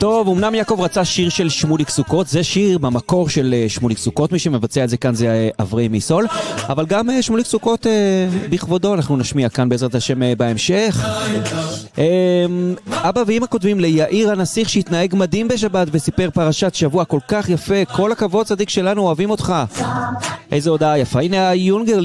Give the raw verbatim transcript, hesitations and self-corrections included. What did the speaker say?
טוב, אמנם יעקב רצה שיר של שמוליק סוכות, זה שיר במקור של שמוליק סוכות, מי שמבצע את זה כאן זה אברי מיסול, אבל גם שמוליק סוכות בכבודו אנחנו נשמיע כאן בעזרת השם בהמשך. אבא ואמא כותבים ליאיר הנסיך שהתנהג מדהים בשבת וסיפר פרשת שבוע כל כך יפה, כל הכבוד צדיק שלנו, אוהבים אותך. איזה הודעה יפה, הנה היונגר